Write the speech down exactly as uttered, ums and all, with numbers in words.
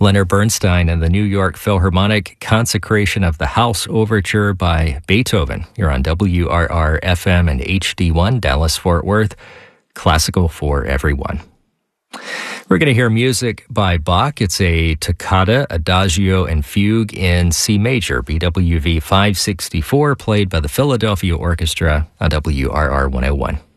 Leonard Bernstein and the New York Philharmonic Consecration of the House Overture by Beethoven. You're on W R R F M and H D one, Dallas-Fort Worth. Classical for everyone. We're going to hear music by Bach. It's a toccata, adagio, and fugue in C major, B W V five sixty-four, played by the Philadelphia Orchestra on W R R one oh one.